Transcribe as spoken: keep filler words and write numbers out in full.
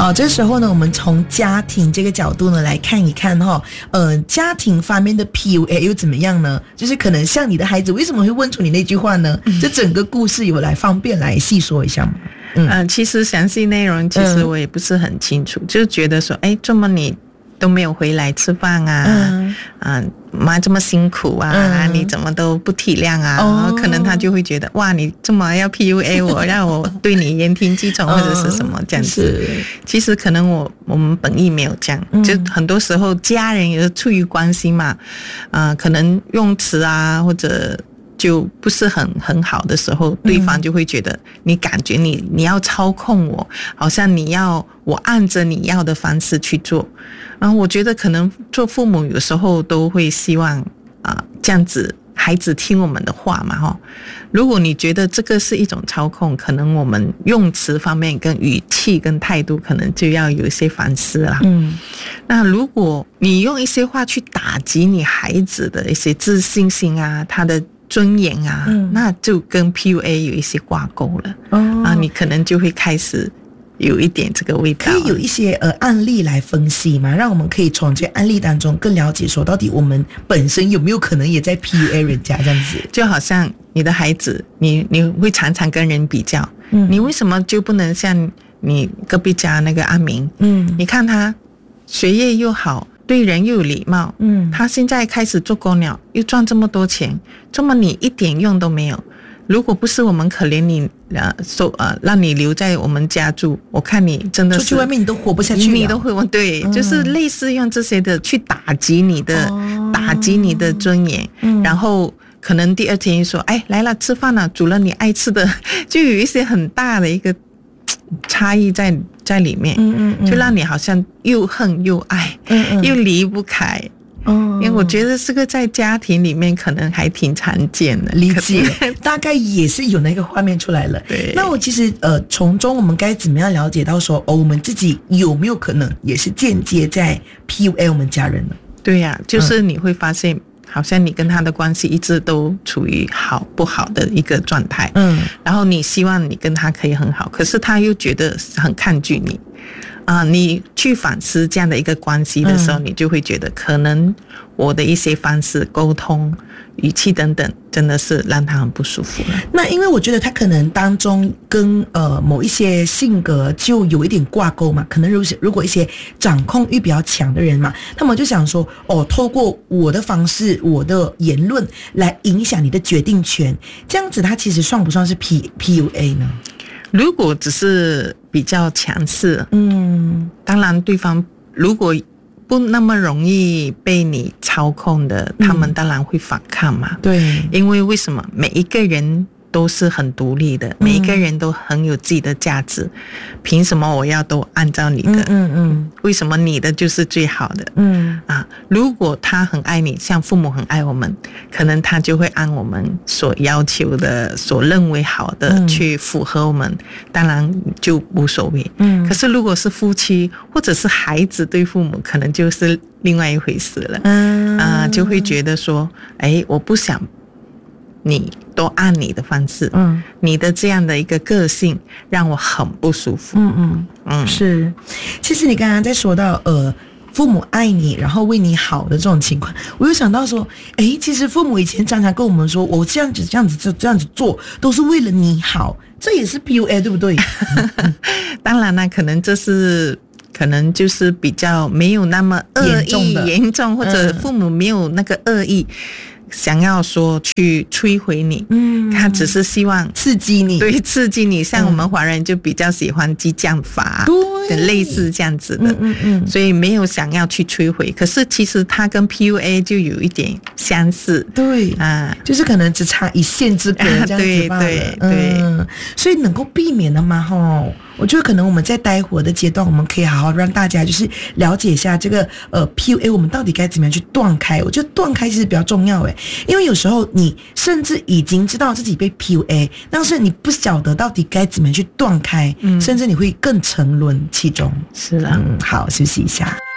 好，这时候呢，我们从家庭这个角度呢来看一看哈，呃，家庭方面的 P U A 又怎么样呢？就是可能像你的孩子为什么会问出你那句话呢？嗯、这整个故事有来方便来细说一下吗？ 嗯、呃，其实详细内容其实我也不是很清楚，嗯、就觉得说，哎，这么你都没有回来吃饭啊，嗯，啊，妈这么辛苦啊，嗯、你怎么都不体谅啊？哦、可能他就会觉得，哇，你这么要 P U A 我，让我对你言听计从或者是什么这样子。其实可能我我们本意没有这样，嗯、就很多时候家人也是出于关心嘛，啊、呃，可能用词啊或者。就不是很很好的时候，对方就会觉得你感觉你你要操控我，好像你要我按着你要的方式去做。然后我觉得可能做父母有时候都会希望啊、呃、这样子孩子听我们的话嘛齁。如果你觉得这个是一种操控，可能我们用词方面跟语气跟态度可能就要有一些反思啦。嗯，那如果你用一些话去打击你孩子的一些自信心啊，他的尊严啊、嗯，那就跟 P U A 有一些挂钩了。哦，啊，你可能就会开始有一点这个味道。 可以有一些呃案例来分析吗？让我们可以从这案例当中更了解说，到底我们本身有没有可能也在 P U A 人家这样子？ 就好像你的孩子，你你会常常跟人比较，嗯，你为什么就不能像你隔壁家那个阿明？嗯，你看他学业又好。对人又有礼貌，嗯，他现在开始做工了，又赚这么多钱，这么你一点用都没有。如果不是我们可怜你，呃，收呃，让你留在我们家住，我看你真的是出去外面你都活不下去了， 你都会对、嗯，就是类似用这些的去打击你的，哦、打击你的尊严，嗯，然后可能第二天说，哎，来了吃饭了，煮了你爱吃的，就有一些很大的一个差异在在里面，嗯嗯嗯，就让你好像又恨又爱，嗯嗯，又离不开。哦，因为我觉得这个在家庭里面可能还挺常见的， 理解，大概也是有那个画面出来了。 对， 那我其实呃，从中我们该怎么样了解到说，哦，我们自己有没有可能也是间接在 P U A 我们家人呢？ 对呀、啊，就是你会发现。嗯，好像你跟他的关系一直都处于好不好的一个状态，嗯，然后你希望你跟他可以很好，可是他又觉得很抗拒你，啊、呃，你去反思这样的一个关系的时候，嗯、你就会觉得可能我的一些方式、沟通、语气等等，真的是让他很不舒服了。 那因为我觉得他可能当中跟呃某一些性格就有一点挂钩嘛，可能如如果一些掌控欲比较强的人嘛，他们就想说，哦，透过我的方式、我的言论来影响你的决定权，这样子他其实算不算是 P P U A 呢？ 如果只是比较强势，嗯，当然对方如果不那么容易被你操控的，他们当然会反抗嘛。 对， 因为为什么每一个人都是很独立的，每一个人都很有自己的价值，凭什么我要都按照你的？嗯嗯嗯，为什么你的就是最好的？嗯啊，如果他很爱你，像父母很爱我们，可能他就会按我们所要求的、所认为好的去符合我们，当然就无所谓。嗯，可是如果是夫妻或者是孩子对父母，可能就是另外一回事了。嗯啊，就会觉得说，哎，我不想。你都按你的方式，嗯，你的这样的一个个性让我很不舒服， 嗯嗯嗯，是。其实你刚刚在说到呃父母爱你，然后为你好的这种情况，我又想到说，诶，其实父母以前常常跟我们说，我这样子这样子这样子做都是为了你好，这也是 P U A 对不对？ 当然了，可能这是。可能就是比较没有那么恶意严重，或者父母没有那个恶意。嗯，想要说去摧毁你，嗯，他只是希望刺激你， 对，刺激你。像我们华人就比较喜欢激将法，对，类似这样子的，嗯嗯嗯，所以没有想要去摧毁。可是其实它跟 P U A 就有一点相似， 对啊，就是可能只差一线之隔这样子罢了， 对对对， 嗯，所以能够避免的嘛，吼。我觉得可能我们在待会的阶段，我们可以好好让大家就是了解一下这个呃 P U A， 我们到底该怎么样去断开。我觉得断开其实比较重要诶，因为有时候你甚至已经知道自己被 P U A， 但是你不晓得到底该怎么样去断开，嗯，甚至你会更沉沦其中。 是啊， 嗯，好，休息一下。